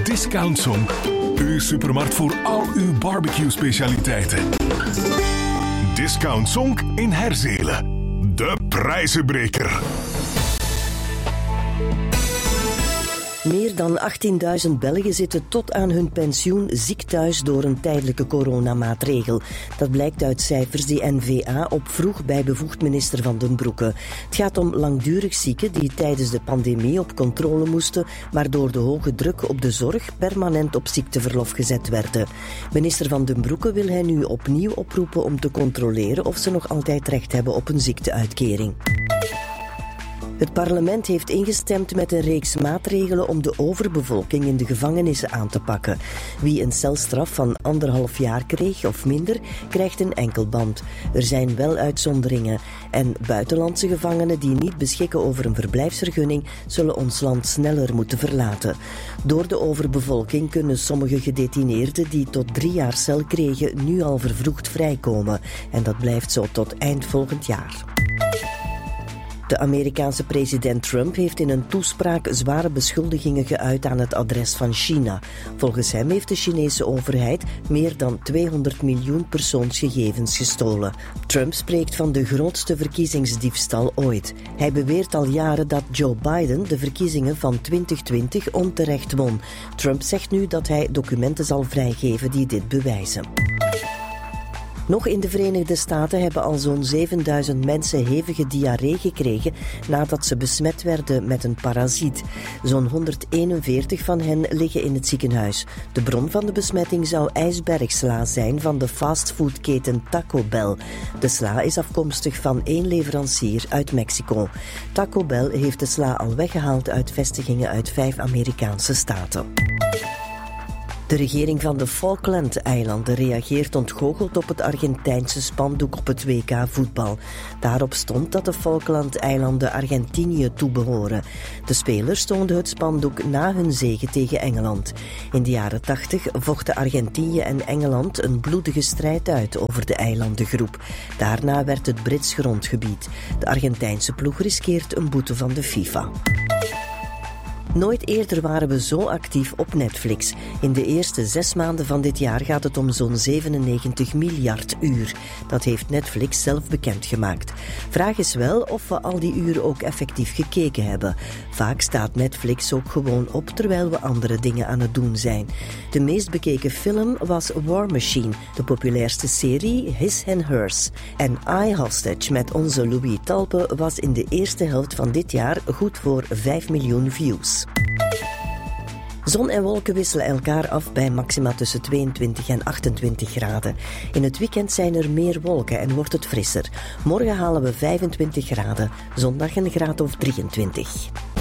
Discount Zonk, uw supermarkt voor al uw barbecue-specialiteiten. Discount Zonk in Herzelen, de prijzenbreker. Meer dan 18.000 Belgen zitten tot aan hun pensioen ziek thuis door een tijdelijke coronamaatregel. Dat blijkt uit cijfers die N-VA opvroeg bij bevoegd minister Van den Broeke. Het gaat om langdurig zieken die tijdens de pandemie op controle moesten, maar door de hoge druk op de zorg permanent op ziekteverlof gezet werden. Minister Van den Broeke wil hij nu opnieuw oproepen om te controleren of ze nog altijd recht hebben op een ziekteuitkering. Het parlement heeft ingestemd met een reeks maatregelen om de overbevolking in de gevangenissen aan te pakken. Wie een celstraf van 1,5 jaar kreeg of minder, krijgt een enkelband. Er zijn wel uitzonderingen. En buitenlandse gevangenen die niet beschikken over een verblijfsvergunning, zullen ons land sneller moeten verlaten. Door de overbevolking kunnen sommige gedetineerden die tot 3 jaar cel kregen, nu al vervroegd vrijkomen. En dat blijft zo tot eind volgend jaar. De Amerikaanse president Trump heeft in een toespraak zware beschuldigingen geuit aan het adres van China. Volgens hem heeft de Chinese overheid meer dan 200 miljoen persoonsgegevens gestolen. Trump spreekt van de grootste verkiezingsdiefstal ooit. Hij beweert al jaren dat Joe Biden de verkiezingen van 2020 onterecht won. Trump zegt nu dat hij documenten zal vrijgeven die dit bewijzen. Nog in de Verenigde Staten hebben al zo'n 7000 mensen hevige diarree gekregen nadat ze besmet werden met een parasiet. Zo'n 141 van hen liggen in het ziekenhuis. De bron van de besmetting zou ijsbergsla zijn van de fastfoodketen Taco Bell. De sla is afkomstig van 1 leverancier uit Mexico. Taco Bell heeft de sla al weggehaald uit vestigingen uit 5 Amerikaanse staten. De regering van de Falkland-eilanden reageert ontgoocheld op het Argentijnse spandoek op het WK voetbal. Daarop stond dat de Falkland-eilanden Argentinië toebehoren. De spelers toonden het spandoek na hun zege tegen Engeland. In de jaren 80 vochten Argentinië en Engeland een bloedige strijd uit over de eilandengroep. Daarna werd het Brits grondgebied. De Argentijnse ploeg riskeert een boete van de FIFA. Nooit eerder waren we zo actief op Netflix. In de eerste 6 maanden van dit jaar gaat het om zo'n 97 miljard uur. Dat heeft Netflix zelf bekendgemaakt. Vraag is wel of we al die uren ook effectief gekeken hebben. Vaak staat Netflix ook gewoon op terwijl we andere dingen aan het doen zijn. De meest bekeken film was War Machine, de populairste serie His and Hers. En I Hostage met onze Louis Talpe was in de eerste helft van dit jaar goed voor 5 miljoen views. Zon en wolken wisselen elkaar af bij maxima tussen 22 en 28 graden. In het weekend zijn er meer wolken en wordt het frisser. Morgen halen we 25 graden, zondag een graad of 23.